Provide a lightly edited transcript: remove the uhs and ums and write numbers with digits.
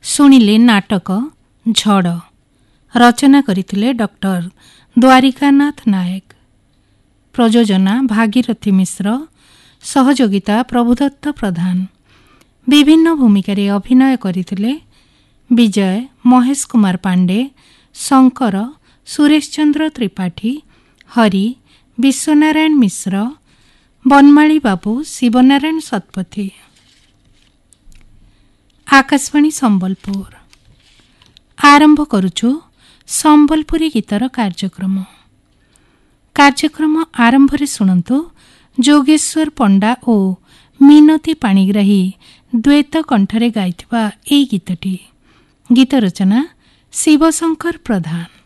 ଶୁଣିଲେ ନାଟକ ଝଡ଼। ରଚନା କରିଥିଲେ ଡକ୍ଟର ଦ୍ୱାରିକାନାଥ ନାୟକ। ପ୍ରଯୋଜନା ଭାଗୀରଥୀ ମିଶ୍ର। ସହଯୋଗିତା ପ୍ରଭୁଦତ୍ତ ପ୍ରଧାନ। ବିଭିନ୍ନ ଭୂମିକାରେ ଅଭିନୟ କରିଥିଲେ ବିଜୟ, ମହେଶ କୁମାର ପାଣ୍ଡେ, ଶଙ୍କର, ସୁରେଶ ଚନ୍ଦ୍ର ତ୍ରିପାଠୀ, ହରି, ବିଶ୍ୱନାରାୟଣ ମିଶ୍ର, ବନମାଳୀ ବାବୁ, ଶିବନାରାୟଣ ଶତପଥୀ। ଆକାଶବାଣୀ ସମ୍ବଲପୁର। ଆରମ୍ଭ କରୁଛୁ ସମ୍ବଲପୁରୀ ଗୀତର କାର୍ଯ୍ୟକ୍ରମ ଆରମ୍ଭରେ ଶୁଣନ୍ତୁ ଯୋଗେଶ୍ୱର ପଣ୍ଡା ଓ ମିନତୀ ପାଣିଗ୍ରାହୀ ଦ୍ୱୈତ କଣ୍ଠରେ ଗାଇଥିବା ଏହି ଗୀତଟି। ଗୀତ ରଚନା ଶିବଶଙ୍କର ପ୍ରଧାନ।